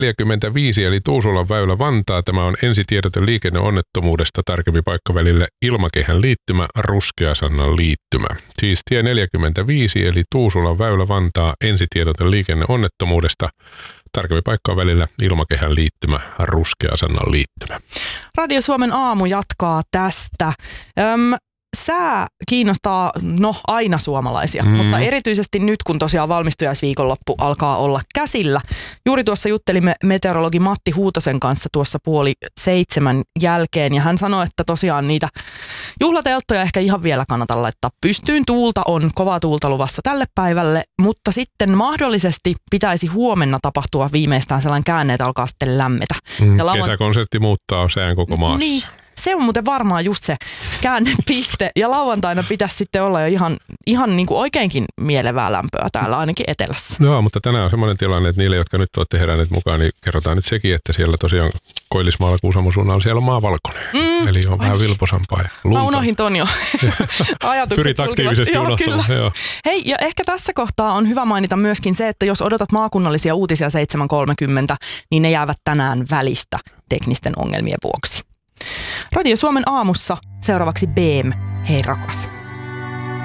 45 eli Tuusulan väylä Vantaa. Tämä on ensitiedote liikenneonnettomuudesta, tarkempi paikka välille Ilmakehän liittymä, Ruskeasannan liittymä. Siis tie 45 eli Tuusulan väylä Vantaa, ensitiedote liikenneonnettomuudesta, tarkempi paikka välillä Ilmakehän liittymä, Ruskeasannan liittymä. Radio Suomen aamu jatkaa tästä. Sää kiinnostaa aina suomalaisia, mutta erityisesti nyt, kun tosiaan valmistujaisviikonloppu alkaa olla käsillä. Juuri tuossa juttelimme meteorologi Matti Huutosen kanssa tuossa 6:30 jälkeen, ja hän sanoi, että tosiaan niitä juhlatelttoja ehkä ihan vielä kannata laittaa pystyyn. Tuulta on kovaa tuulta luvassa tälle päivälle, mutta sitten mahdollisesti pitäisi huomenna tapahtua viimeistään sellainen käänne, että alkaa sitten lämmetä. Kesäkonsertti muuttaa sään koko maassa. Niin. Se on muuten varmaan just se käännepiste, ja lauantaina pitäisi sitten olla jo ihan niin kuin oikeinkin mielevää lämpöä täällä ainakin etelässä. Joo, mutta tänään on semmoinen tilanne, että niille, jotka nyt olette heränneet mukaan, niin kerrotaan nyt sekin, että siellä tosiaan Koillismaalla Kuusamon suunnalla siellä on maa valkoinen. Eli on vähän vilposampaa ja lunta. Mä unohdin ton jo. Ajatukset pyrit aktiivisesti unohtamaan. Joo. Hei, ja ehkä tässä kohtaa on hyvä mainita myöskin se, että jos odotat maakunnallisia uutisia 7.30, niin ne jäävät tänään välistä teknisten ongelmien vuoksi. Radio Suomen aamussa seuraavaksi BM, hei rakas.